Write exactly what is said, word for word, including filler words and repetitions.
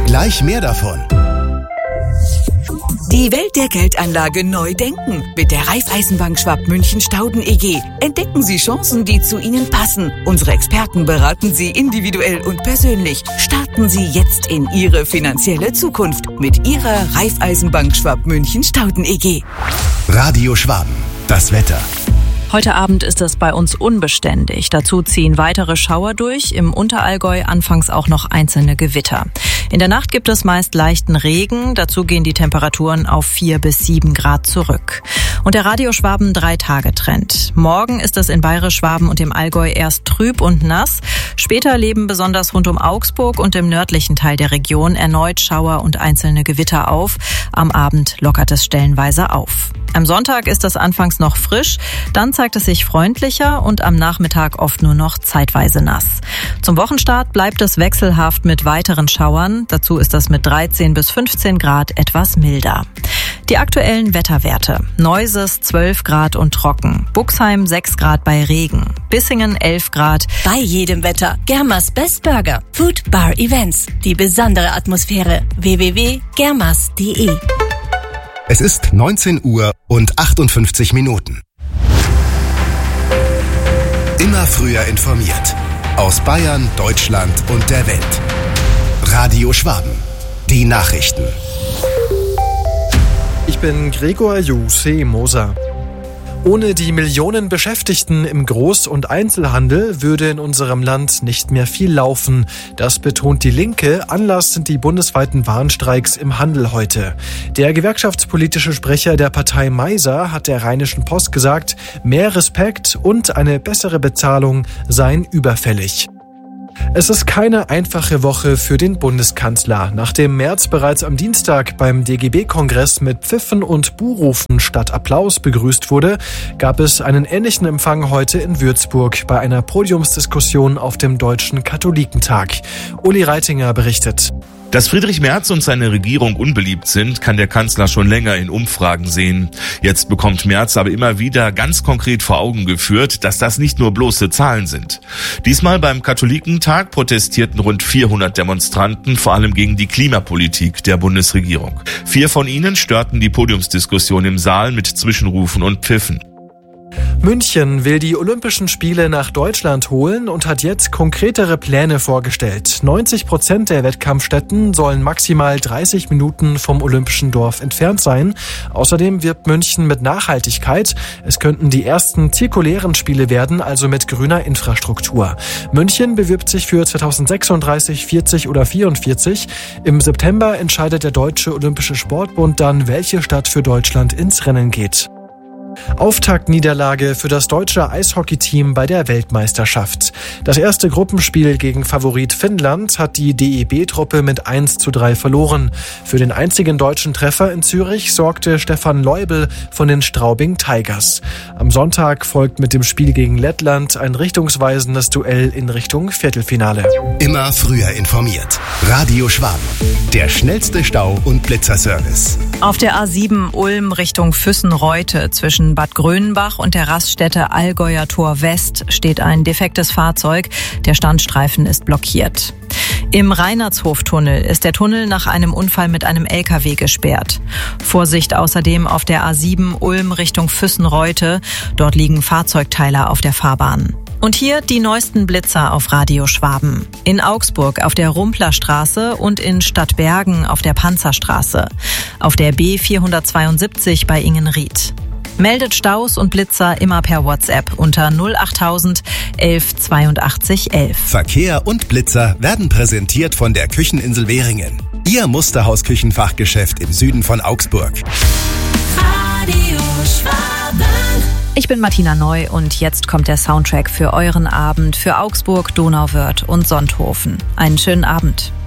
Gleich mehr davon. Die Welt der Geldanlage neu denken. Mit der Raiffeisenbank Schwab-München-Stauden E G. Entdecken Sie Chancen, die zu Ihnen passen. Unsere Experten beraten Sie individuell und persönlich. Starten Sie jetzt in Ihre finanzielle Zukunft mit Ihrer Raiffeisenbank Schwab-München-Stauden E G. Radio Schwaben. Das Wetter. Heute Abend ist es bei uns unbeständig. Dazu ziehen weitere Schauer durch, im Unterallgäu anfangs auch noch einzelne Gewitter. In der Nacht gibt es meist leichten Regen, dazu gehen die Temperaturen auf vier bis sieben Grad zurück. Und der Radio Schwaben Drei-Tage-Trend. Morgen ist es in Bayerisch-Schwaben und im Allgäu erst trüb und nass. Später leben besonders rund um Augsburg und im nördlichen Teil der Region erneut Schauer und einzelne Gewitter auf. Am Abend lockert es stellenweise auf. Am Sonntag ist es anfangs noch frisch, dann zeigt es sich freundlicher und am Nachmittag oft nur noch zeitweise nass. Zum Wochenstart bleibt es wechselhaft mit weiteren Schauern. Dazu ist es mit dreizehn bis fünfzehn Grad etwas milder. Die aktuellen Wetterwerte. Neuses zwölf Grad und trocken. Buxheim sechs Grad bei Regen. Bissingen elf Grad. Bei jedem Wetter. Germas Best Burger. Food Bar Events. Die besondere Atmosphäre. w w w punkt germas punkt de. Es ist neunzehn Uhr und achtundfünfzig Minuten. Immer früher informiert. Aus Bayern, Deutschland und der Welt. Radio Schwaben. Die Nachrichten. Ich bin Gregor Juse Moser. Ohne die Millionen Beschäftigten im Groß- und Einzelhandel würde in unserem Land nicht mehr viel laufen. Das betont die Linke. Anlass sind die bundesweiten Warnstreiks im Handel heute. Der gewerkschaftspolitische Sprecher der Partei Meiser hat der Rheinischen Post gesagt, mehr Respekt und eine bessere Bezahlung seien überfällig. Es ist keine einfache Woche für den Bundeskanzler. Nachdem Merz bereits am Dienstag beim D G B-Kongress mit Pfiffen und Buhrufen statt Applaus begrüßt wurde, gab es einen ähnlichen Empfang heute in Würzburg bei einer Podiumsdiskussion auf dem Deutschen Katholikentag. Uli Reitinger berichtet. Dass Friedrich Merz und seine Regierung unbeliebt sind, kann der Kanzler schon länger in Umfragen sehen. Jetzt bekommt Merz aber immer wieder ganz konkret vor Augen geführt, dass das nicht nur bloße Zahlen sind. Diesmal beim Katholikentag protestierten rund vierhundert Demonstranten, vor allem gegen die Klimapolitik der Bundesregierung. Vier von ihnen störten die Podiumsdiskussion im Saal mit Zwischenrufen und Pfiffen. München will die Olympischen Spiele nach Deutschland holen und hat jetzt konkretere Pläne vorgestellt. neunzig Prozent der Wettkampfstätten sollen maximal dreißig Minuten vom Olympischen Dorf entfernt sein. Außerdem wirbt München mit Nachhaltigkeit. Es könnten die ersten zirkulären Spiele werden, also mit grüner Infrastruktur. München bewirbt sich für zweitausendsechsunddreißig, vierzig oder vierundvierzig. Im September entscheidet der Deutsche Olympische Sportbund dann, welche Stadt für Deutschland ins Rennen geht. Auftaktniederlage für das deutsche Eishockeyteam bei der Weltmeisterschaft. Das erste Gruppenspiel gegen Favorit Finnland hat die D E B-Truppe mit eins zu drei verloren. Für den einzigen deutschen Treffer in Zürich sorgte Stefan Leubel von den Straubing Tigers. Am Sonntag folgt mit dem Spiel gegen Lettland ein richtungsweisendes Duell in Richtung Viertelfinale. Immer früher informiert. Radio Schwaben. Der schnellste Stau- und Blitzerservice. Auf der A sieben Ulm Richtung Füssen-Reute zwischen Bad Grönenbach und der Raststätte Allgäuer Tor West steht ein defektes Fahrzeug. Der Standstreifen ist blockiert. Im Reinhardshoftunnel ist der Tunnel nach einem Unfall mit einem L K W gesperrt. Vorsicht außerdem auf der A sieben Ulm Richtung Füssen-Reute. Dort liegen Fahrzeugteile auf der Fahrbahn. Und hier die neuesten Blitzer auf Radio Schwaben. In Augsburg auf der Rumplerstraße und in Stadtbergen auf der Panzerstraße. Auf der B vierhundertzweiundsiebzig bei Ingenried. Meldet Staus und Blitzer immer per WhatsApp unter null achttausend elf zweiundachtzig elf. Verkehr und Blitzer werden präsentiert von der Kücheninsel Währingen. Ihr Musterhaus-Küchenfachgeschäft im Süden von Augsburg. Radio Schwaben. Ich bin Martina Neu und jetzt kommt der Soundtrack für euren Abend für Augsburg, Donauwörth und Sonthofen. Einen schönen Abend.